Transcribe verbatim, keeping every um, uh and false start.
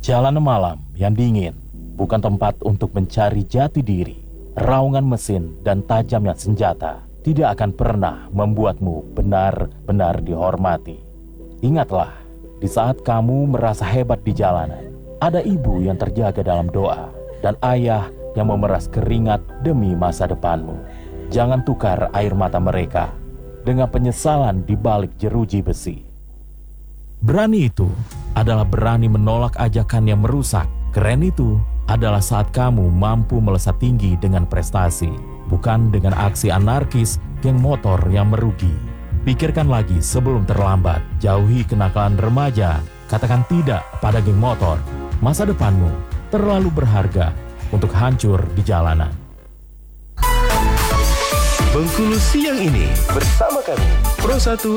Jalanan malam yang dingin bukan tempat untuk mencari jati diri. Raungan mesin dan tajamnya senjata tidak akan pernah membuatmu benar-benar dihormati. Ingatlah, di saat kamu merasa hebat di jalanan, ada ibu yang terjaga dalam doa dan ayah yang memeras keringat demi masa depanmu. Jangan tukar air mata mereka dengan penyesalan di balik jeruji besi. Berani itu adalah berani menolak ajakan yang merusak. Keren itu adalah saat kamu mampu melesat tinggi dengan prestasi, bukan dengan aksi anarkis geng motor yang merugi. Pikirkan lagi sebelum terlambat. Jauhi kenakalan remaja. Katakan tidak pada geng motor. Masa depanmu terlalu berharga untuk hancur di jalanan. Bengkulu siang ini bersama kami Pro satu